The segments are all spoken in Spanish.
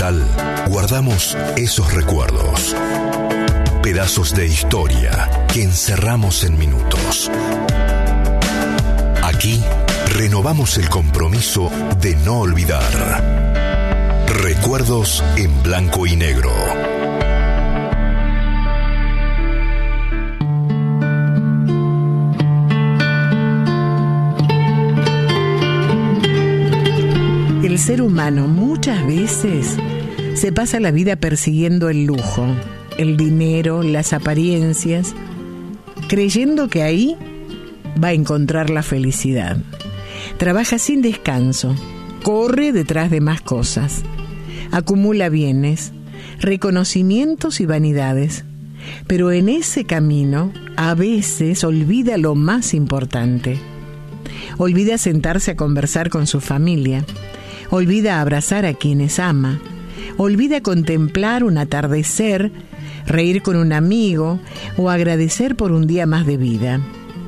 postal guardamos esos recuerdos. Pedazos de historia que encerramos en minutos. Aquí renovamos el compromiso de no olvidar. Recuerdos en blanco y negro. El ser humano muchas veces se pasa la vida persiguiendo el lujo, el dinero, las apariencias, creyendo que ahí va a encontrar la felicidad. Trabaja sin descanso, corre detrás de más cosas, acumula bienes, reconocimientos y vanidades, pero en ese camino a veces olvida lo más importante. Olvida sentarse a conversar con su familia, olvida abrazar a quienes ama, olvida contemplar un atardecer, reír con un amigo o agradecer por un día más de vida.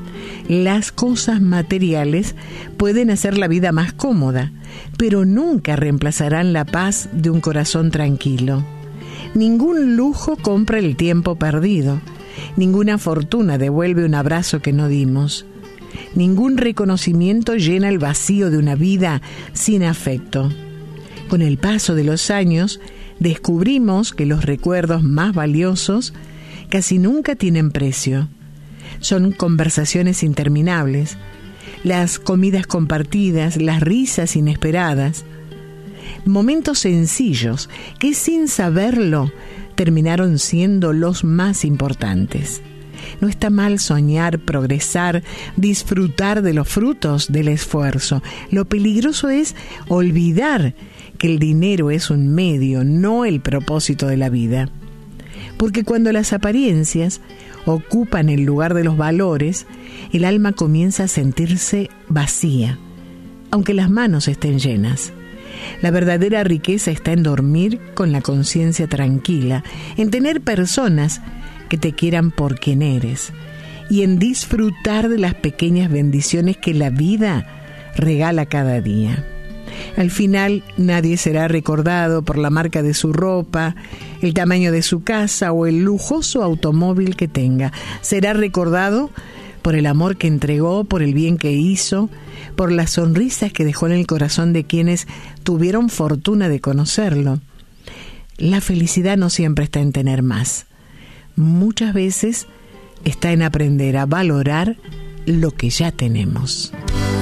Las cosas materiales pueden hacer la vida más cómoda, pero nunca reemplazarán la paz de un corazón tranquilo. Ningún lujo compra el tiempo perdido, ninguna fortuna devuelve un abrazo que no dimos. Ningún reconocimiento llena el vacío de una vida sin afecto. Con el paso de los años, descubrimos que los recuerdos más valiosos casi nunca tienen precio. Son conversaciones interminables, las comidas compartidas, las risas inesperadas, momentos sencillos que sin saberlo terminaron siendo los más importantes. No está mal soñar, progresar, disfrutar de los frutos del esfuerzo. Lo peligroso es olvidar que el dinero es un medio, no el propósito de la vida. Porque cuando las apariencias ocupan el lugar de los valores, el alma comienza a sentirse vacía, aunque las manos estén llenas. La verdadera riqueza está en dormir con la conciencia tranquila, en tener personas que te quieran por quien eres y en disfrutar de las pequeñas bendiciones que la vida regala cada día. Al final, nadie será recordado por la marca de su ropa, el tamaño de su casa o el lujoso automóvil que tenga. Será recordado por el amor que entregó, por el bien que hizo, por las sonrisas que dejó en el corazón de quienes tuvieron fortuna de conocerlo. La felicidad no siempre está en tener más. Muchas veces está en aprender a valorar lo que ya tenemos.